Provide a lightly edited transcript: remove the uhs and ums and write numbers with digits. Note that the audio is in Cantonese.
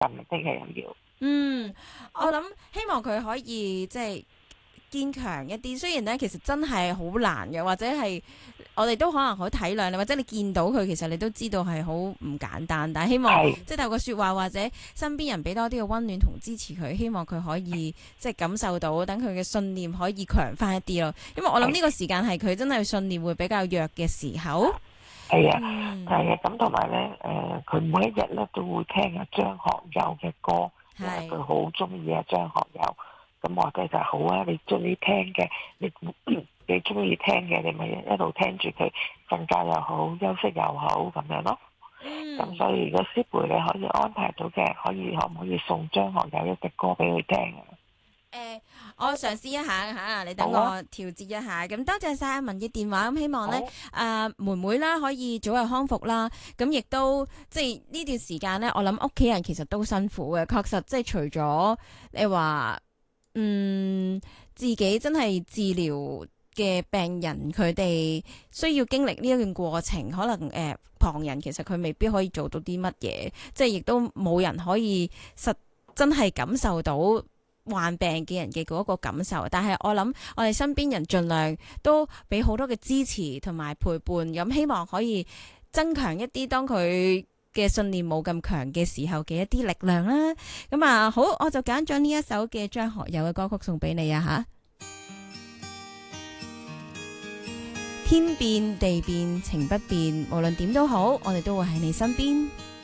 鎮定嘅又要。 我諗希望佢可以即係堅強一啲。雖然咧，其實真係好難嘅，或者係我哋都可能好體諒你，或者你見到佢，其實你都知道係好唔簡單。但係希望係即係透過説話或者身邊人俾多啲嘅溫暖同支持佢，希望佢可以即係感受到，等佢嘅信念可以強翻一啲咯。因為我諗呢個時間係佢真係信念會比較弱嘅時候。 係啊， 嗯， 係啊，咁同埋咧，佢每一日咧都會聽阿張學友嘅歌，因為佢係。 好中意阿張學友。咁我哋就好啊，你中意聽嘅，你中意聽嘅，你咪一路聽住佢，瞓覺又好，休息又好咁樣咯。咁嗯。 所以如果師培你可以安排到嘅，可唔可以送張學友一隻歌俾佢聽啊？ 誒，我嘗試一下嚇，你等我好啊， 調節一下。咁多謝晒阿文嘅電話，咁希望咧， 好， 妹妹啦可以早日康復啦。咁亦都即係呢段時間咧，我諗屋企人其實都辛苦嘅。確實即係除咗你話，自己真係治療嘅病人，佢哋需要經歷呢一段過程，可能旁人其實佢未必可以做到啲乜嘢，即係亦都冇人可以真係感受到患病嘅人嘅嗰個感受。但係我諗我哋身邊人盡量都俾好多嘅支持同埋陪伴，咁希望可以增強一啲當佢嘅信念冇咁強嘅時候嘅一啲力量啦。咁啊好，我就揀咗呢一首嘅張學友嘅歌曲送俾你啊吓。天變地變情不變，無論點都好，我哋都會喺你身邊。